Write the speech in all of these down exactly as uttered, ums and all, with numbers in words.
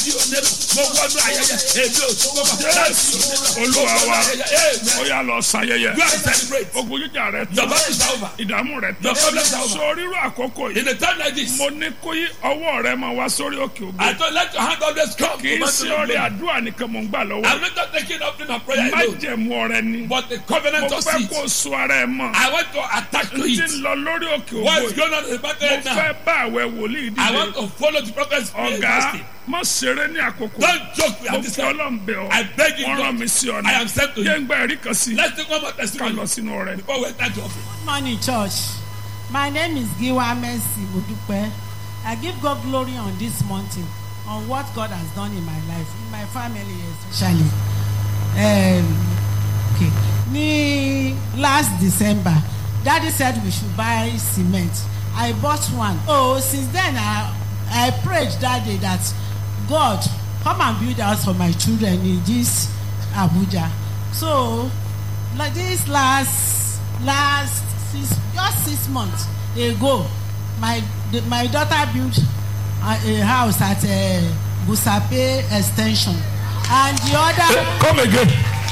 mo wọnú ayẹyẹ èmi ò tó wọ́pọ̀ láti Olúwa wa ó yá lọ sayẹyẹ go and celebrate. ogun jíjà rẹ Your tán battle is over. ìdààmú rẹ Your tán problem is over. sọ rírọ àkókò In yìí a time like this, mo ní kó yí ọwọ́ rẹ máa wá sórí òkè I ògo don't let your hand always come kì to í my ṣe ọrẹ àdúrà nìkan mò ń gbà lọ́wọ́ I'm not just taking up in a prayer má alone, jẹ̀mú ọrẹ ni but the mo covenant of fẹ́ seed. kó so ara ẹ mọ́ I want to attack to tí ń it. lọ lórí òkè ògo What is yìí going on in the battle mo right now? fẹ́ bá àwẹ̀ wòlíì I want dìde to follow the prophet's ọ̀gá má ṣeré ní àkókò Don't joke mo at this fi time. Ọlọ́run bẹ̀ ọ́ I beg you, wọ́n rán God. mi sí ọ I am sent to jẹ́ you. ń gba ẹ̀rí kan sí Let's take one more ká testimony lọ sínú ọrẹ. before we enter to office. Good morning, church. My name is Giwa Mercy Modupe. I give God glory on this mountain, on what God has done in my life, in my family especially. Um, okay. Ní last December, Daddy said we should buy cement. I bought one. Oh, since then I I prayed that day that God come and build a house for my children in this Abuja. So like this last last six just six months ago, my the, my daughter built a, a house at uh, Busape Extension, and the other. Come again.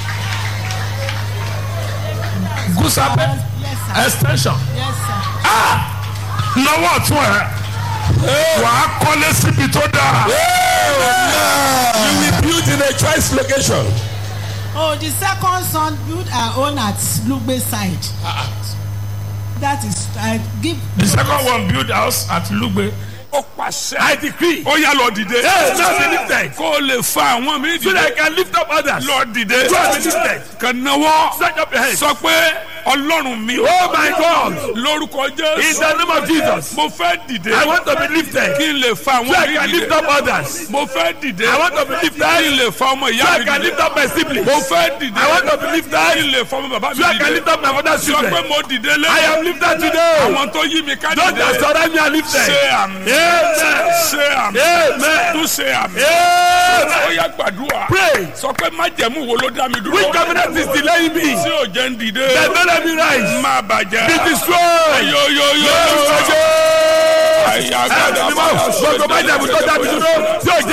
Gusape Yes, sir. extension. Yes, sir. lọ́wọ́ ọ̀tún ẹ̀ wà á kọ́lé síbi tó dáa. You will build in a choice location. Oh, the second son built her own at Lugbe side. That is, I give. The second one build house at Lugbe. Ó pàṣẹ. I decree. Ó yá lọ dìde. Yes, now be lifted. Kó o lè fa àwọn mi So that I dìde. can lift up others. Lọ dìde. Go and be lifted. Kàn náwó. Stretch up your hands. Sọ pé Ọlọ́run mi. Oh my God. Lórúkọ In Jésù. the name of Jesus. Mo fẹ́ dìde. I want to be lifted. Kí n lè fa So I àwọn mi can lift dìde. up others. Mo fẹ́ dìde. I want to be lifted. Kí n lè fa ọmọ So ìyá I mi can dìde. lift up my siblings. Mo fẹ́ dìde. I want to be lifted. Kí n lè fa ọmọ bàbá mi So I can dìde. lift up my mother's Sọ pé children. mo dìde lé. I am lifted today. Àwọn tó yí mi ká Those that dìde. surround me are lifted. Ṣé àmì. Amen. Ṣé àmì. Amen. Tún ṣe àmì. Amen. Ó yá gbàdúrà. Pray. Sọ pé májẹ̀mú wo ló dá mi dúró. Which covenant is delaying me? Tí ò jẹ́ ń dìde. That don't let me rise. Má bàjẹ́. Be destroyed. Yo yo yo. Lórúkọ Jésù. Àyà Ẹ̀rọ gbàdúrà. mímọ́ gbogbo májẹ̀mú tó dá mi dúró tí ò jẹ́